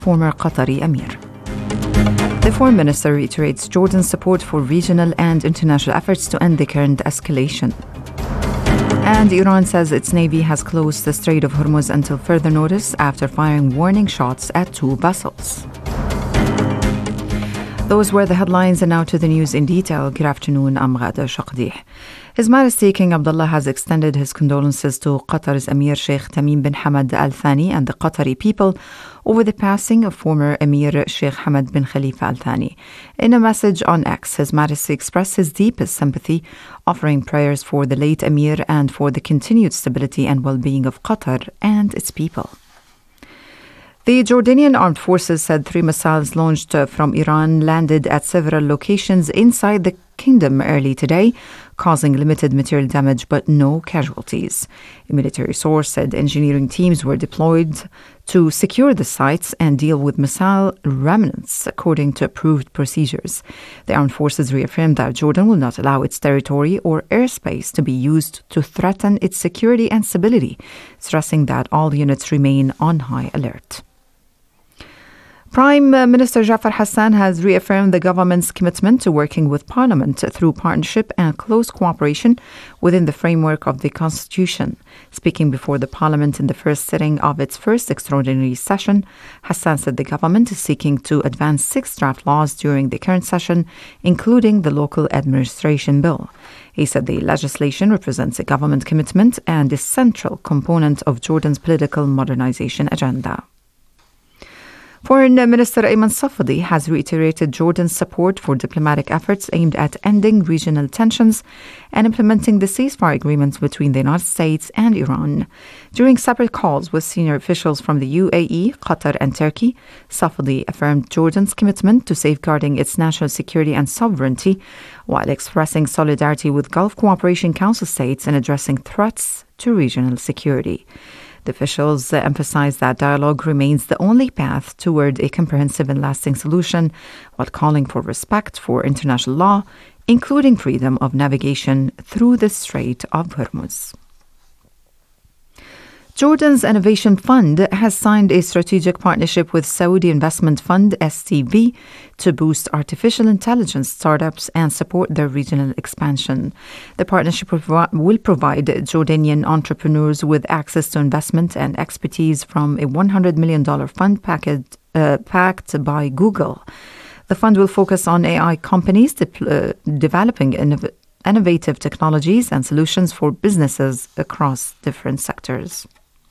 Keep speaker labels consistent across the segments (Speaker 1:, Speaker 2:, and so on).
Speaker 1: former Qatari Emir. The foreign minister reiterates Jordan's support for regional and international efforts to end the current escalation. And Iran says its navy has closed the Strait of Hormuz until further notice after firing warning shots at 2 vessels. Those were the headlines, and now to the news in detail. Good afternoon, I'm Ghada Shaqdih. His Majesty King Abdullah has extended his condolences to Qatar's Emir Sheikh Tamim bin Hamad Al Thani and the Qatari people over the passing of former Emir Sheikh Hamad bin Khalifa Al Thani. In a message on X, His Majesty expressed his deepest sympathy, offering prayers for the late Emir and for the continued stability and well-being of Qatar and its people. The Jordanian Armed Forces said 3 missiles launched from Iran landed at several locations inside the kingdom early today, causing limited material damage but no casualties. A military source said engineering teams were deployed to secure the sites and deal with missile remnants according to approved procedures. The armed forces reaffirmed that Jordan will not allow its territory or airspace to be used to threaten its security and stability, stressing that all units remain on high alert. Prime Minister Jafar Hassan has reaffirmed the government's commitment to working with Parliament through partnership and close cooperation within the framework of the Constitution. Speaking before the Parliament in the first sitting of its first extraordinary session, Hassan said the government is seeking to advance 6 draft laws during the current session, including the Local Administration Bill. He said the legislation represents a government commitment and a central component of Jordan's political modernization agenda. Foreign Minister Ayman Safadi has reiterated Jordan's support for diplomatic efforts aimed at ending regional tensions and implementing the ceasefire agreements between the United States and Iran. During separate calls with senior officials from the UAE, Qatar and Turkey, Safadi affirmed Jordan's commitment to safeguarding its national security and sovereignty while expressing solidarity with Gulf Cooperation Council states in addressing threats to regional security. The officials emphasized that dialogue remains the only path toward a comprehensive and lasting solution, while calling for respect for international law, including freedom of navigation through the Strait of Hormuz. Jordan's Innovation Fund has signed a strategic partnership with Saudi Investment Fund STV to boost artificial intelligence startups and support their regional expansion. The partnership will provide Jordanian entrepreneurs with access to investment and expertise from a $100 million fund backed by Google. The fund will focus on AI companies developing innovative technologies and solutions for businesses across different sectors.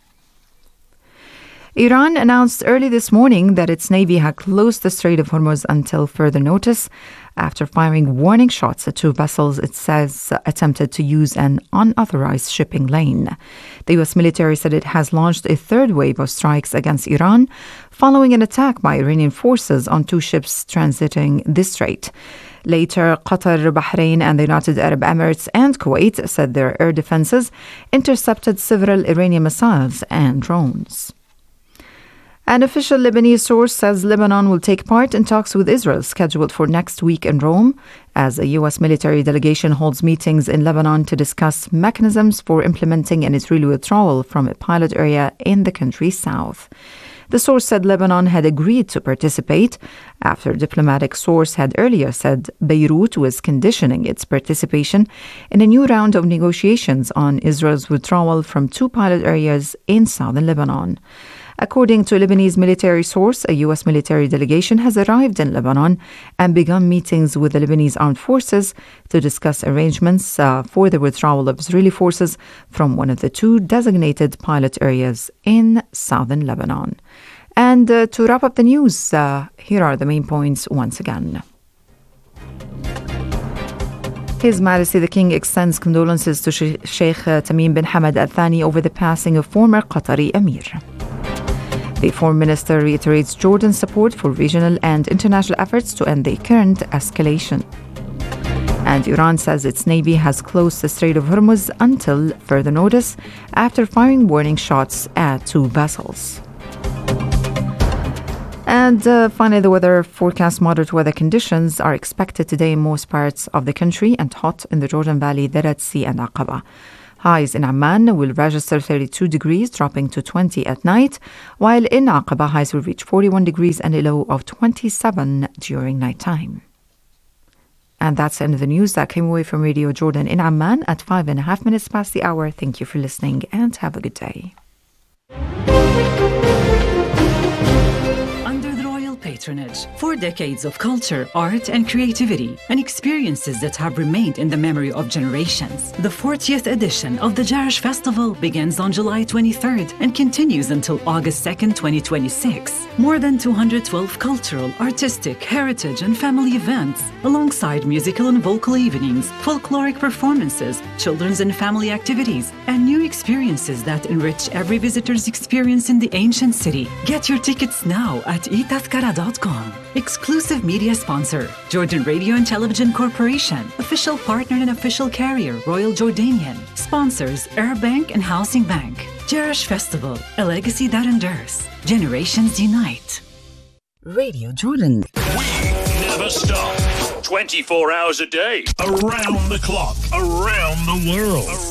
Speaker 1: Iran announced early this morning that its navy had closed the Strait of Hormuz until further notice after firing warning shots at 2 vessels it says attempted to use an unauthorized shipping lane. The U.S. military said it has launched a 3rd wave of strikes against Iran following an attack by Iranian forces on 2 ships transiting the strait. Later, Qatar, Bahrain, and the United Arab Emirates and Kuwait said their air defenses intercepted several Iranian missiles and drones. An official Lebanese source says Lebanon will take part in talks with Israel scheduled for next week in Rome as a U.S. military delegation holds meetings in Lebanon to discuss mechanisms for implementing an Israeli withdrawal from a pilot area in the country's south. The source said Lebanon had agreed to participate after a diplomatic source had earlier said Beirut was conditioning its participation in a new round of negotiations on Israel's withdrawal from 2 pilot areas in southern Lebanon. According to a Lebanese military source, a U.S. military delegation has arrived in Lebanon and begun meetings with the Lebanese armed forces to discuss arrangements for the withdrawal of Israeli forces from one of the 2 designated pilot areas in southern Lebanon. And to wrap up the news, here are the main points once again. His Majesty the King extends condolences to Sheikh Tamim bin Hamad Al Thani over the passing of former Qatari Emir. The Foreign Minister reiterates Jordan's support for regional and international efforts to end the current escalation. And Iran says its navy has closed the Strait of Hormuz until further notice after firing warning shots at 2 vessels. And finally, the weather forecast: moderate weather conditions are expected today in most parts of the country and hot in the Jordan Valley, the Red Sea and Aqaba. Highs in Amman will register 32 degrees, dropping to 20 at night, while in Aqaba, highs will reach 41 degrees and a low of 27 during nighttime. And that's the end of the news that came away from Radio Jordan in Amman at 5.5 minutes past the hour. Thank you for listening and have a good day.
Speaker 2: Patronage. 4 decades of culture, art, and creativity, and experiences that have remained in the memory of generations. The 40th edition of the Jarash Festival begins on July 23rd and continues until August 2nd, 2026. More than 212 cultural, artistic, heritage, and family events, alongside musical and vocal evenings, folkloric performances, children's and family activities, and new experiences that enrich every visitor's experience in the ancient city. Get your tickets now at itazkara.com. Exclusive media sponsor, Jordan Radio and Television Corporation. Official partner and official carrier, Royal Jordanian. Sponsors, Airbank and Housing Bank. Jarash Festival, a legacy that endures. Generations unite.
Speaker 3: Radio Jordan.
Speaker 4: We never stop. 24 hours a day. Around the clock. Around the world.